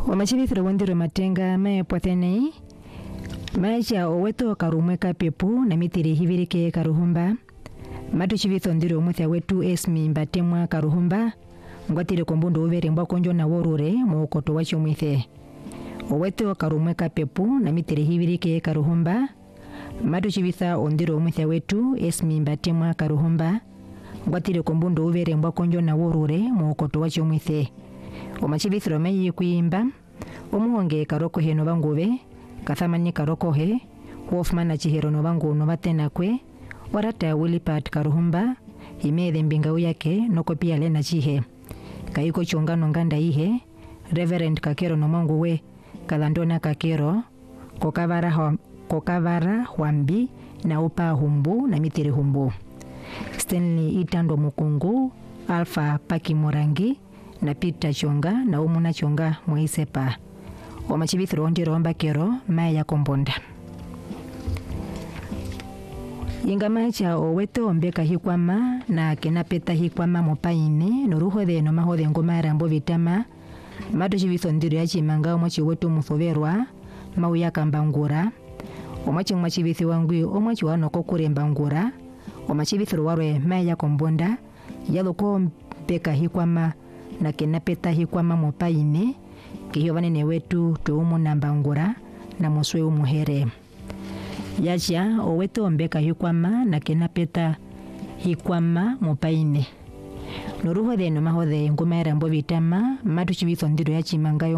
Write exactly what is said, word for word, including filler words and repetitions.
Wamachibithiro wandiro matenga me pothenei maisha oweto karumwe kapepu na mitiri hivirike karuhumba matu chivitho ndiro muthya wetu esmi mbatemwa karuhumba ngwatire kombundo uvere mbwa konjo na worure muukoto wacho mwithe oweto karumwe kapepu na mitiri hivirike karuhumba matu chivitha ondiro muthya wetu esmi mbatemwa karuhumba ngwatire kombundo uvere mbwa konjo na worure muukoto wacho mwithe omachibithiro meyi kuimba omuhonge karoko heno banguve kathamani karoko he Wolfman chihero no bangu no batena kwe warata Wilipart karuhumba imedhe mbingau yake noko pia lena chihe kaiko chongano nganda ihe Reverend Kakero no mangu we kalandona Kakero kokavara hwa, kokavara hwambi na upa humbu na mitiri humbu Stanley Itando Mukungu Alpha Paki Morangi na Peter Chonga na Umuna Chonga Moisepa omachibithiro ndiro ambakero maya kombonda ingama cha oweto ombeka hikwama na kenapeta hikwama mopaine noruhode no mahode ngoma rambo vitama mato chibitho ndiro yachimanga omwachi wetu muthoverwa mauya kambangura omwachi mwachibithi wangu omwachi wano kokuremba ngura omachibithiro warwe maya kombonda yaloko mbeka hikwama na kenapeta hikwama mopaine kiyo vanene wetu tuumu nambangura na muswe umuhere yacha oweto ombeka hikwama na kenapeta hikwama mopaine noruhode no mahode ngoma rambo vitama matu chibitho ndiro yachimangayo